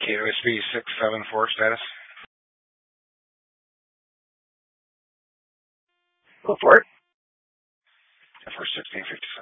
KOSB 674 status. Go for it. For 1657.